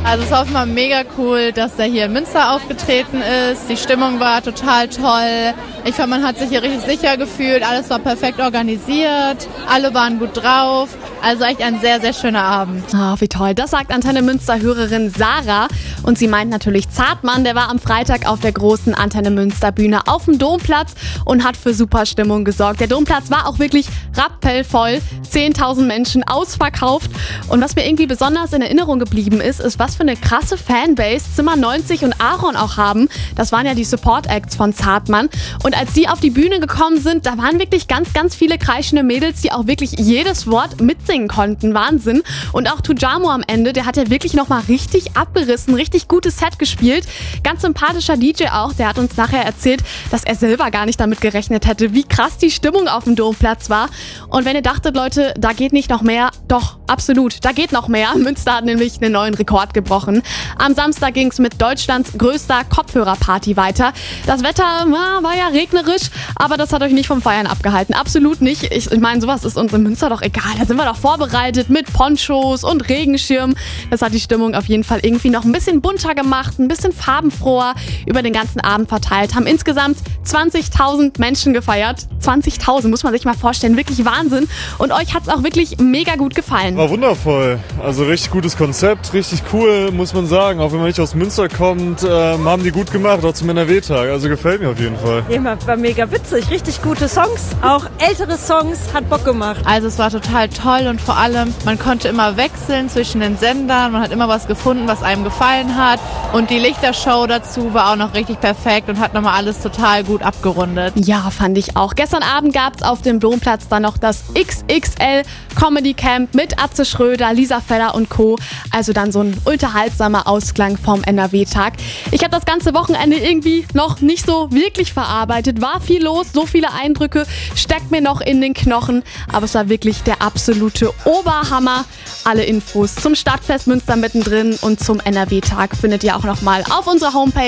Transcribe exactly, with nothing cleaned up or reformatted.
Also es war mal mega cool, dass der hier in Münster aufgetreten ist. Die Stimmung war total toll. Ich fand, man hat sich hier richtig sicher gefühlt. Alles war perfekt organisiert. Alle waren gut drauf. Also echt ein sehr, sehr schöner Abend. Oh, wie toll. Das sagt Antenne Münster-Hörerin Sarah. Und sie meint natürlich Zartmann. Der war am Freitag auf der großen Antenne Münster-Bühne auf dem Domplatz und hat für super Stimmung gesorgt. Der Domplatz war auch wirklich rappellvoll. zehntausend Menschen ausverkauft. Und was mir irgendwie besonders in Erinnerung geblieben ist, ist, was für eine krasse Fanbase Zimmer neunzig und Aaron auch haben. Das waren ja die Support-Acts von Zartmann. Und als die auf die Bühne gekommen sind, da waren wirklich ganz, ganz viele kreischende Mädels, die auch wirklich jedes Wort mitsingen konnten. Wahnsinn. Und auch Tujamo am Ende, der hat ja wirklich nochmal richtig abgerissen, richtig gutes Set gespielt. Ganz sympathischer D J auch, der hat uns nachher erzählt, dass er selber gar nicht damit gerechnet hätte, wie krass die Stimmung auf dem Domplatz war. Und wenn ihr dachtet, Leute, da geht nicht noch mehr, doch, absolut, da geht noch mehr. Münster hat nämlich einen neuen Rekord gebrochen. Am Samstag ging es mit Deutschlands größter Kopfhörerparty weiter. Das Wetter na, war ja regnerisch, aber das hat euch nicht vom Feiern abgehalten. Absolut nicht. Ich, ich meine, sowas ist uns in Münster doch egal. Da sind wir doch vorbereitet mit Ponchos und Regenschirm. Das hat die Stimmung auf jeden Fall irgendwie noch ein bisschen bunter gemacht, ein bisschen farbenfroher über den ganzen Abend verteilt. Haben insgesamt zwanzigtausend Menschen gefeiert. zwanzigtausend, muss man sich mal vorstellen. Wirklich Wahnsinn. Und euch hat es auch wirklich mega gut gefallen. War wundervoll. Also richtig gutes Konzept, richtig cool, muss man sagen. Auch wenn man nicht aus Münster kommt, ähm, haben die gut gemacht, auch zum N R W-Tag. Also gefällt mir auf jeden Fall. Ja, war mega witzig, richtig gute Songs, auch ältere Songs, hat Bock gemacht. Also es war total toll und vor allem, man konnte immer wechseln zwischen den Sendern, man hat immer was gefunden, was einem gefallen hat und die Lichtershow dazu war auch noch richtig perfekt und hat nochmal alles total gut abgerundet. Ja, fand ich auch. Gestern Abend gab es auf dem Domplatz dann noch das X X L Comedy Camp mit Atze Schröder, Lisa Feller und Co. Also dann so ein unterhaltsamer Ausklang vom N R W-Tag. Ich habe das ganze Wochenende irgendwie noch nicht so wirklich verarbeitet. War viel los, so viele Eindrücke, steckt mir noch in den Knochen. Aber es war wirklich der absolute Oberhammer. Alle Infos zum Stadtfest Münster mittendrin und zum N R W-Tag findet ihr auch nochmal auf unserer Homepage